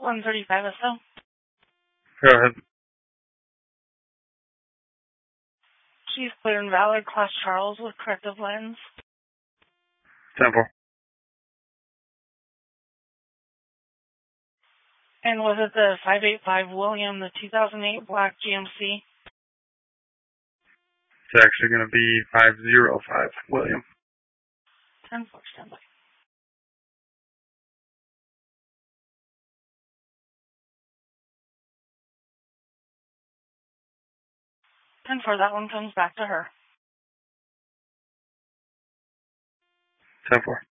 135 or so. Go ahead. She's clear and valid, Class Charles with corrective lens. 10-4. And was it the 585 William, the 2008 black GMC? It's actually going to be 505 William. 10-4, standby. And for that one comes back to her. 10-4.